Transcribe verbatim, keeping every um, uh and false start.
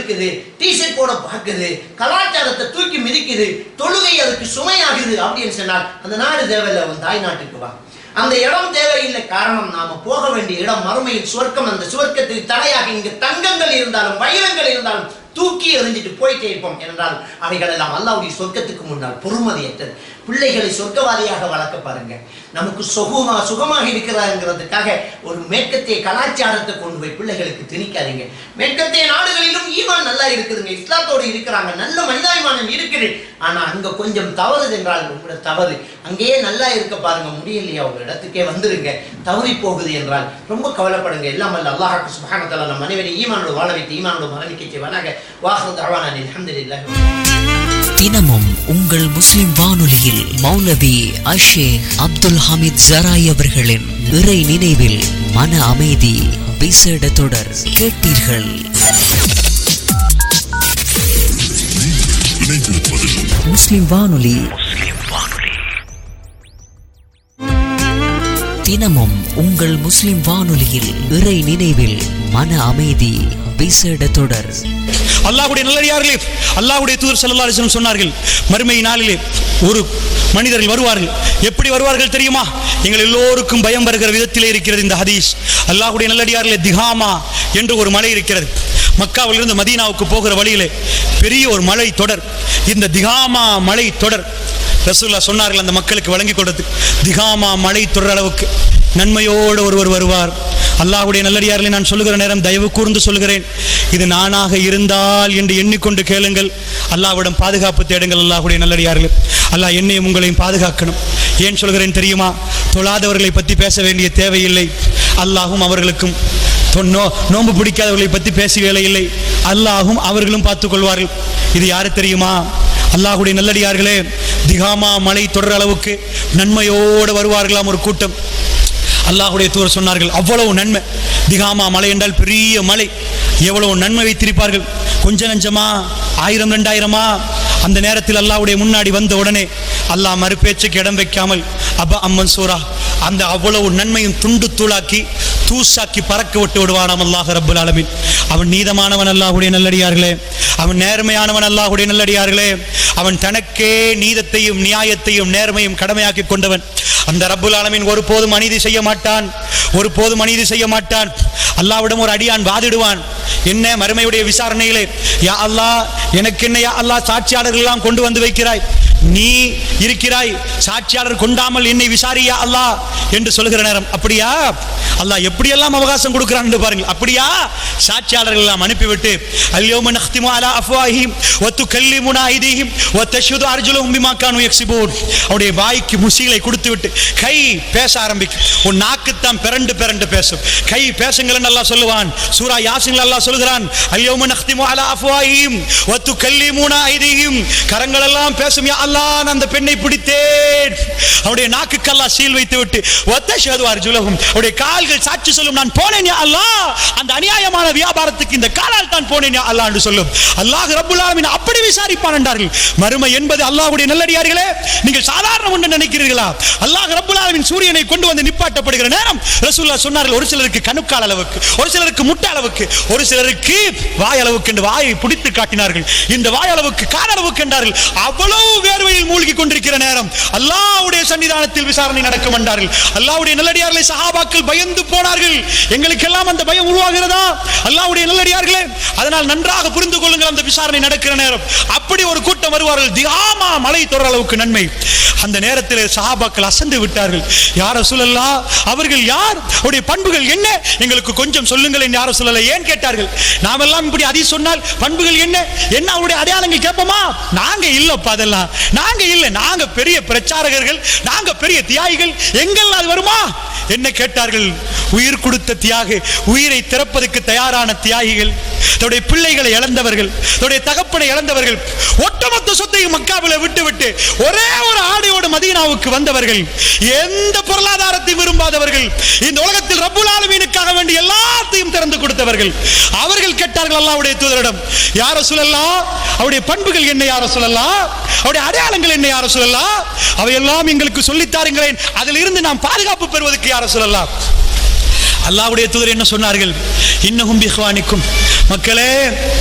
இருக்குது, டிஷர்ட் போட பார்க்குது, கலாச்சாரத்தை தூக்கி மிதிக்குது, தொழுகை அதுக்கு சுமையாகுது அப்படின்னு சொன்னால் அந்த நாடு தேவையில்லை, அவன் தாய் நாட்டுக்கு வா. அந்த இடம் தேவையில்லை. காரணம், நாம போக வேண்டிய இடம் மறுமையில் சுவர்க்கம். அந்த சுவர்க்கத்துக்கு தடையாக இங்கு தங்கங்கள் இருந்தாலும் வைரங்கள் இருந்தாலும் தூக்கி எறிஞ்சிட்டு போயிட்டே இருப்போம் என்றால் அவைகள் எல்லாம் அல்லாஹ்வுடைய சொர்க்கத்துக்கு முன்னால் பொறுமதியற்றது. பிள்ளைகளை சொர்க்கவாதியாக வளர்க்க பாருங்க. நமக்கு சுகமா சுகமாக இருக்கிறாங்கிறதுக்காக ஒரு மேற்கத்திய கலாச்சாரத்தை கொண்டு போய் பிள்ளைகளுக்கு திணிக்காதீங்க. மேற்கத்திய நாடுகளிலும் ஈமான் நல்லா இருக்குதுங்க, இஸ்லாத்தோடு இருக்கிறாங்க, நல்ல மனிதாபிமானம் இருக்குது. ஆனா அங்க கொஞ்சம் தவறு என்றால் உங்களோட தவறு. அங்கேயே நல்லா இருக்க பாருங்க, முடியலையா உங்க இடத்துக்கே வந்துருங்க. தவறி போகுது என்றால் ரொம்ப கவலைப்படுங்க. எல்லாம் அல்ல அல்லாஹ் சுப்ஹானஹு வ தஆலா நம் அனைவரையும் ஈமானோடு வாழ வைத்து ஈமானோடு மரணிக்க செய்வானாக. வாஹிரு தஅவானா அல்ஹம்துலில்லாஹ். தினமும் உங்கள் முஸ்லிம் வானொலியில் மௌலவி அஷேக் அப்துல் ஹமீத் ஜராய் அவர்களின் இறை நினைவில் மன அமைதி விசேட தொடர் கேட்டீர்கள். முஸ்லிம் வானொலி தினமும் உங்கள் முஸ்லிம் வானொலியில் இறை நினைவில் மன அமைதி விசேட தொடர். அல்லாஹ்வுடைய நல்லடியார்களே, அல்லாஹ்வுடைய தூதர் ஸல்லல்லாஹு அலைஹி வஸல்லம் சொன்னார்கள், மறுமை நாளிலே ஒரு மனிதர்கள் வருவார்கள். எப்படி வருவார்கள் தெரியுமா? எங்கள் எல்லோருக்கும் பயம் வருகிற விதத்திலே இருக்கிறது இந்த ஹதீஸ். அல்லாஹ்வுடைய நல்லடியார்களே, திகாமா என்று ஒரு மலை இருக்கிறது. மக்காவிலிருந்து மதீனாவுக்கு போகிற வழியிலே பெரிய ஒரு மலை தொடர். இந்த திகாமா மலை தொடர் ரசூலுல்லாஹ் சொன்னார்கள் அந்த மக்களுக்கு வழங்கி கொடுத்து, திகாமா மலை தொடர் அளவுக்கு நன்மையோடு ஒருவர் வருவார். அல்லாஹ்வுடைய நல்லடியார்களை நான் சொல்லுகிற நேரம் தயவு கூர்ந்து சொல்கிறேன், இது நானாக இருந்தால் என்று எண்ணிக்கொண்டு கேளுங்கள். அல்லாஹ்விடம் பாதுகாப்பு தேடுங்கள். அல்லாஹ்வுடைய நல்லடியார்கள், அல்லாஹ் என்னையும் உங்களையும் பாதுகாக்கணும். ஏன் சொல்கிறேன் தெரியுமா? தொழாதவர்களை பற்றி பேச வேண்டிய தேவையில்லை. அல்லாஹும் அவர்களுக்கும் நோ நோன்பு பிடிக்காதவர்களை பற்றி பேச வேலை இல்லை. அல்லாஹும் அவர்களும் பார்த்துக் கொள்வார்கள். இது யாரு தெரியுமா? அல்லாஹ்வுடைய நல்லடியார்களே, திகாமா மலை தொடர் அளவுக்கு நன்மையோடு வருவார்களாம் ஒரு கூட்டம். அல்லாஹ்வுடைய தூதர் சொன்னார்கள், அவ்வளவு நன்மை. திகாமா மலை என்றால் பெரிய மலை, எவ்வளவு நன்மை வைத்திருப்பார்கள். கொஞ்ச நஞ்சமா, ஆயிரம் ரெண்டாயிரமா? அந்த நேரத்தில் அல்லாஹ்வுடைய முன்னாடி வந்த உடனே அல்லாஹ் மறுபேச்சுக்கு இடம் வைக்காமல் அபா அம்மன் சூரா அந்த அவ்வளவு நன்மையும் துண்டு தூளாக்கி தூசாக்கி பறக்க விட்டு விடுவானாம் அல்லாஹ் ரப்புல் ஆலமீன். அவன் நீதமானவன் அல்லாஹ்வுடைய நல்லடியார்களே, அவன் நேர்மையானவன் அல்லாஹ்வுடைய நல்லடியார்களே, அவன் தனக்கே நீதத்தையும் நியாயத்தையும் நேர்மையும் கடமையாக்கி கொண்டவன். அந்த ரப்புல் ஆலமீன் ஒருபோதும் அநீதி செய்ய மாட்டான், ஒருபோதும் அநீதி செய்ய மாட்டான். அல்லாஹ்விடம் ஒரு அடியான் வாதிடுவான், என்ன மறுமையுடைய விசாரணையிலே, யா அல்லாஹ் எனக்கு என்ன யா அல்லாஹ் சாட்சியாளர்கள் எல்லாம் கொண்டு வந்து வைக்கிறாய், நீ இருக்கிறாய், சாட்சியாளர் கொண்டாமல் என்னை விசாரியா அல்லாஹ் என்று சொல்லுகிற நேரம், அப்படியா அல்லாஹ் எப்படியெல்லாம் அவகாசம் கொடுக்கிறான் என்று பாருங்கள். அப்படியா சாட்சியாளர்கள் எல்லாம் அனுப்பிவிட்டு, அல்யௌம நக்திமு அலா அஃப்வாஹிஹிம் வ துகல்லிமுனா ஐதீஹிம் வ தஷ்ஹது அர்ஜுலுஹும் பிமா கானூ யக்ஸிபூன். அவருடைய வாய்க்கு முசிகளை கொடுத்துவிட்டு கை பேச ஆரம்பிக்கும். ஒரு நாக்குத்தான் பிறண்டு பிறண்டு பேசும், கை பேசுங்கள் அல்லாஹ் சொல்லுவான். சூரா யாசின்ல அல்லாஹ் சொல்கிறான், அல்யௌம நக்திமு அலா அஃப்வாஹிஹிம் வ துகல்லிமுனா ஐதீஹிம். கரங்கள் எல்லாம் பேசும், யா அல்லாஹ் நான் அந்த பெண்ணை பிடித்தேன். அவருடைய நாக்குக்கு அல்லாஹ் சீல் வைத்து விட்டு வ தஷ்ஹது அர்ஜுலுஹும், அவருடைய கால்கள் சாட்சி சொல்லும், நான் போனேன் யா அல்லாஹ், அந்த அநியாயமான வியாபாரத்துக்கு இந்த காலால் தான் போனேன் யா அல்லாஹ் என்று சொல்லும். அல்லாஹ் ரப்புல் ஆலமீன் அப்படி விசாரிப்பான் என்றார்கள். மறுமை என்பது அல்லாஹ்வுடைய நல்லடியார்களே, நீங்கள் சாதாரண ஒன்று நினைக்கிறீர்களா? அல்லாஹ் ரப்புல் ஆலமீன் சூரியனை கொண்டு வந்து நிப்பாட்டப்படுகிற நேரம் ரசூலுல்லாஹ் சொன்னார்கள், ஒரு சிலருக்கு கணுக்கால் அளவுக்கு, ஒரு சிலருக்கு முட்டை அளவுக்கு, ஒரு சிலருக்கு வாய் அளவுக்கு என்று வாயை பிடித்து காட்டினார்கள். இந்த வாய் அளவுக்கு கால் அளவுக்கு என்றார்கள். அவ்வளவு வேர்வையில் மூழ்கி கொண்டிருக்கிற நேரம் அல்லாஹ்வுடைய சன்னிதானத்தில் விசாரணை நடக்கும் என்றார்கள். அல்லாஹ்வுடைய நல்லடியார்களை சஹாபாக்கள் பயந்து போனார்கள். எங்களுக்கெல்லாம் அந்த பயம் உருவாகிறதா? அல்லாஹ்வுடைய நல்லடியார்களே, அதனால் நன்றாக புரிந்து கொள்ளுங்கள். அந்த விசாரணை நடக்கிற நேரம் அப்படி ஒரு கூட்டம் வருவார்கள், திகாமா மலை தொடர் அளவுக்கு நன்மை. அந்த நேரத்தில் சஹாபாக்கள் அசந்து விட்டார்கள். யார் ரசூலல்லாஹ், அவர்கள் யார், அவருடைய பண்புகள் என்ன, எங்களுக்கு கொஞ்சம் சொல்லுங்கள் என்று யார் ரசூலல்லாஹ் ஏன் கேட்டார்கள். நாமெல்லாம் இப்படி அதி சொன்னால் பண்புகள் என்ன என்ன அவருடைய அடையாளங்கள் கேட்போமா? நாங்க இல்லப்பா, அதெல்லாம் நாங்க இல்ல, நாங்க பெரிய பிரச்சாரகர்கள், நாங்க பெரிய தியாகிகள், எங்கள் அது வருமா என்ன கேட்டார்கள். உயிர் கொடுத்த தியாகி, உயிரை திறப்பதற்கு தயாரான தியாகிகள், தன்னுடைய பிள்ளைகளை இழந்தவர்கள், தன்னுடைய தகப்பனை இழந்தவர்கள், ஒட்டுமொத்த சொத்தையும் மக்காவில விட்டு விட்டு ஒரே ஒரு ஆடையோடு மதீனாவுக்கு வந்தவர்கள், எந்த பொருளாதாரத்தையும் விரும்பாதவர்கள், இந்த உலகத்தில் ரப்புல் ஆலமீனுக்காக வேண்டி எல்லாத்தையும் திறந்து கொடுத்தவர்கள். அவர்கள் கேட்டார்கள் அல்லாஹ்வுடைய தூதரிடம், யா ரசூலல்லாஹ், அவருடைய பண்புகள் என்ன யா ரசூலல்லாஹ், அவருடைய அடையாளங்கள் என்ன யா ரசூலல்லாஹ், அவையெல்லாம் எங்களுக்கு சொல்லித் தாருங்களேன், அதில் இருந்து நாம் பாதுகாப்பு பெறுவதற்கு யா ரசூலல்லாஹ். அல்லாஹ்வுடைய தூதர் என்ன சொன்னார்கள்? இன்னஹும் பிஹ்வானிக்கும், மக்களே